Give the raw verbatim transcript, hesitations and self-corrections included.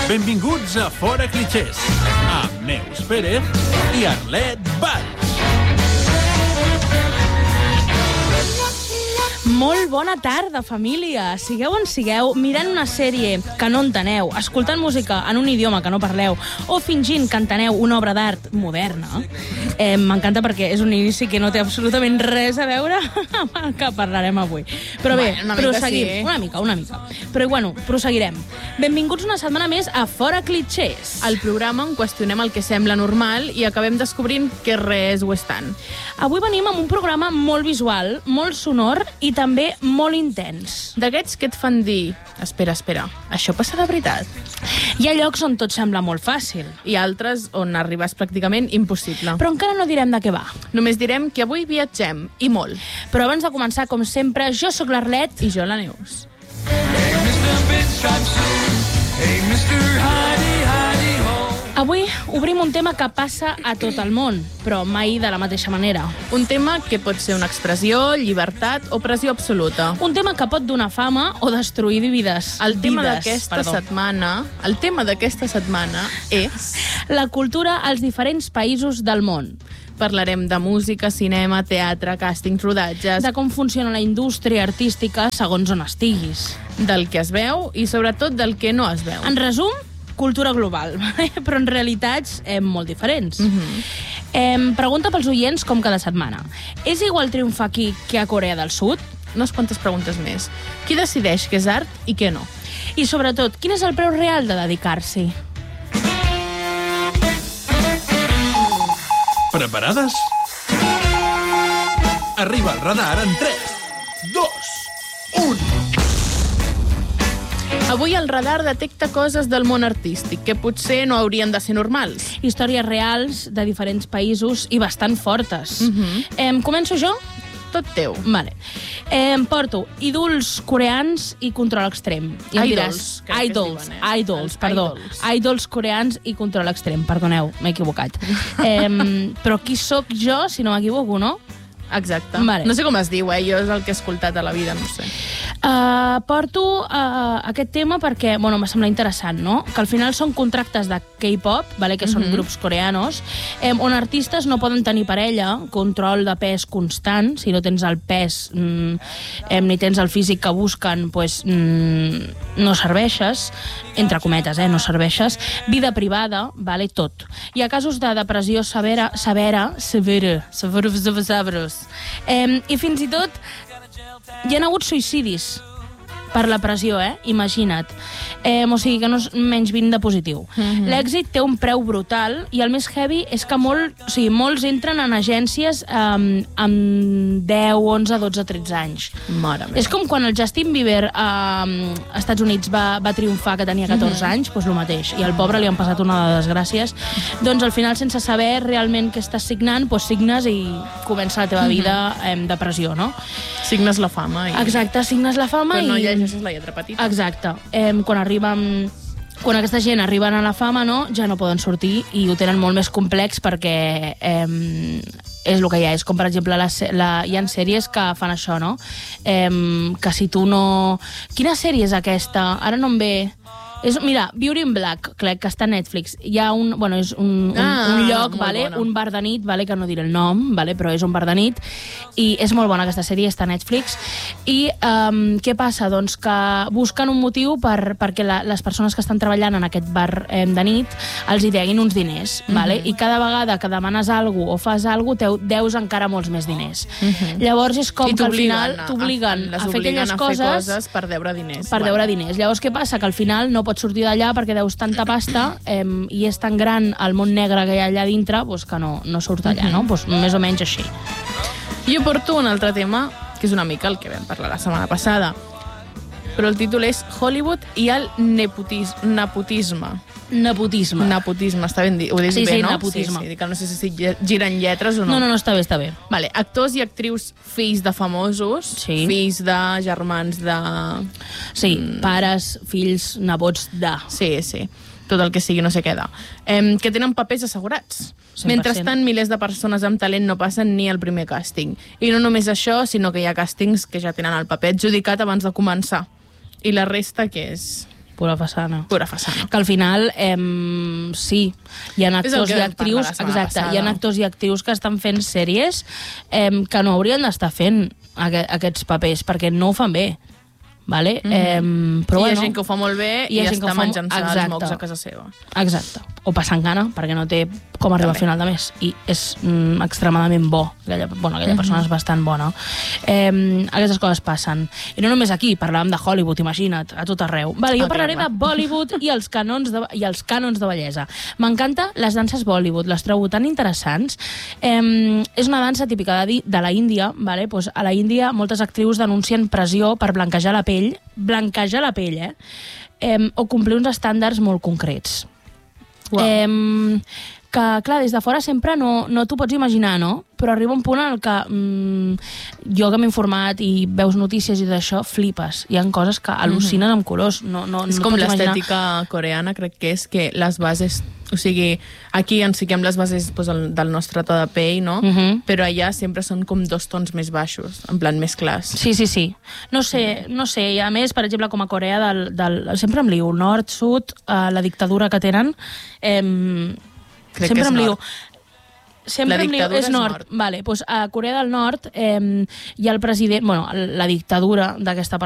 Benvinguts a Fora Clichés, amb Neus Pérez i Arlet Valls. Molt bona tarda, família. Sigueu on sigueu, mirant una sèrie que no enteneu, escoltant música en un idioma que no parleu, o fingint que enteneu una obra d'art moderna. Eh, M'encanta perquè és un inici que no té absolutament res a veure amb el que parlarem avui. Però bé, bueno, una mica proseguim. sí. Una mica, una mica. Però bueno, proseguirem. Benvinguts una setmana més a Fora Clichés. Al programa on qüestionem el que sembla normal i acabem descobrint que res ho és tant. Avui venim amb un programa molt visual, molt sonor i també molt intens. D'aquests que et fan dir, espera, espera, això passa de veritat? Hi ha llocs on tot sembla molt fàcil. I altres on arribar és pràcticament impossible. Però encara no direm de què va. Només direm que avui viatgem, i molt. Però abans de començar, com sempre, jo sóc l'Arlet I jo la Neus. Avui obrim un tema que passa a tot el món, però mai de la mateixa manera. Un tema que pot ser una expressió, llibertat o pressió absoluta. Un tema que pot donar fama o destruir vides. El tema Vides, d'aquesta perdó. setmana, el tema d'aquesta setmana és... La cultura als diferents països del món. Parlarem de música, cinema, teatre, càstings, rodatges, De com funciona la indústria artística segons on estiguis. del que es veu i sobretot del que no es veu. En resum, cultura global, però en realitats eh, molt diferents. Mhm. Eh, pregunta pels oients com cada setmana. És igual triomfar aquí que a Corea del Sud? Unes quantes preguntes més. Qui decideix què és art i què no? I sobretot, quin és el preu real de dedicar-s'hi? Preparades? Arriba el radar en tres, dos, un... Avui el radar detecta coses del món artístic que potser no haurien de ser normals. Històries reals de diferents països i bastant fortes. Mhm. eh, començo jo? Tot teu. Vale. Eh, em porto ídols coreans i control extrem. I em Idols, diràs, crec que es idols, diuen, eh? idols, Els perdó. idols. Idols coreans i control extrem. Perdoneu, m'he equivocat. eh, però qui sóc jo, si no m'equivoco, no? Exacte. Vale. No sé com es diu, eh? Jo és el que he escoltat a la vida, no sé. Uh, porto uh, aquest tema perquè, bueno, m'ha semblat interessant, no? Que al final són contractes de K-pop, vale? Que són Mhm. grups coreanos, eh, on artistes no poden tenir parella, control de pes constant, si no tens el pes mm, eh, ni tens el físic que busquen, pues, mm, no serveixes, entre cometes, eh, no serveixes, vida privada, vale? Tot. Hi ha casos de depressió severa, severa, severa, severa, severa, severa, eh, i fins i tot hi ha hagut suïcidis per la pressió, eh? Imagina't. Eh, o sigui que no és menys vint de positiu. Mhm. L'èxit té un preu brutal i el més heavy és que molt, o sigui, molts entren en agències um, amb deu, onze, dotze, tretze anys. Mare meva. És com quan el Justin Bieber a um, Estats Units va, va triomfar, que tenia catorze anys, doncs el mateix. I al pobre li han passat una de desgràcies. Doncs al final, sense saber realment què estàs signant, doncs signes i comença la teva vida en depressió, no? Signes la fama. I... Exacte, signes la fama Però no i... llegeixes la lletra petita. Exacte. Eh, quan arriben... Quan aquesta gent arriben a la fama, no, ja no poden sortir i ho tenen molt més complex perquè eh, és el que hi ha. És com, per exemple, la, la, hi ha sèries que fan això, no? Eh, que si tu no... Quina sèrie és aquesta? Ara no em ve... És, mira, Beauty in Black, crec que està a Netflix. Hi ha un, bueno, és un, un, Ah, un lloc, molt vale? bona. Un bar de nit, vale? Que no diré el nom, vale? Però és un bar de nit, i és molt bona aquesta sèrie, està a Netflix. I um, què passa? Doncs que busquen un motiu per, perquè la, les persones que estan treballant en aquest bar eh, de nit els hi deguin uns diners, vale? I cada vegada que demanes alguna cosa o fas alguna cosa, deus encara molts més diners. Llavors és com I que al t'obliguen final a- t'obliguen les a fer obliguen aquelles a fer coses, coses per deure diners. per deure diners. Llavors què passa? Que al final no pots sortir d'allà perquè deus tanta pasta eh, i és tan gran el món negre que hi ha allà dintre, doncs que no, no surt d'allà, no? Doncs més o menys així. Jo porto un altre tema, que és una mica el que vam parlar la setmana passada, però el títol és Hollywood i el nepotis, nepotisme. Nepotisme. Nepotisme, està ben dit, ho dic Sí, bé, sí, no? nepotisme. Sí, sí, que no sé si giren lletres o no. No, no, no, està bé, està bé. Vale, actors i actrius fills de famosos, Sí. fills de germans de... Sí, pares, fills, nebots de... Sí, sí, tot el que sigui, no sé què de. Eh, que tenen papers assegurats. cent per cent. Mentrestant, milers de persones amb talent no passen ni el primer càsting. I no només això, sinó que hi ha càstings que ja tenen el paper adjudicat abans de començar. I la resta, què és? pura façana. Pura façana. Que al final, eh, sí, hi ha actors i actrius, exacte, hi ha actors i actrius que estan fent sèries eh, que no haurien d'estar fent aqu aquests papers, perquè no ho fan bé. Vale? Mm -hmm. eh, però I hi ha bueno, gent que ho fa molt bé i, i està menjant-se els mocs a casa seva. Exacte. O passant gana, perquè no té com arribar També. a final de mes. I és mm, extremadament bo. Aquella, bueno, aquella mm -hmm. persona és bastant bona. Eh, aquestes coses passen. I no només aquí, parlàvem de Hollywood, imagina't, a tot arreu. Vale, jo Ah, parlaré clar, de Bollywood i els canons de, i els cànons de bellesa. M'encanta les danses Bollywood, les trobo tan interessants. Eh, és una dansa típica de, de la Índia, vale? Pues a la Índia moltes actrius denuncien pressió per blanquejar la pell blanquejar la pell, eh? eh o complir uns estàndards molt concrets. Wow. Eh, que, clar, des de fora sempre no, no t'ho pots imaginar, no? Però arriba un punt en el que mm, jo que m'he informat i veus notícies i d'això, flipes. Hi ha coses que al·lucinen amb colors. No, no, és no com pots imaginar. l'estètica coreana, crec que és que les bases... O sigui, aquí ens fiquem les bases pues, el, del nostre to de pell, no? Uh -huh. Però allà sempre són com dos tons més baixos, en plan més clars. Sí, sí, sí. No sé, no sé. I a més, per exemple, com a Corea del... del sempre em lio, nord, sud, eh, la dictadura que tenen... Eh, Crec sempre que és em lio. nord. Sempre La em lio. dictadura És és nord. nord. Vale, doncs a Corea del Nord eh, hi ha el president... Bueno, la dictadura d'aquesta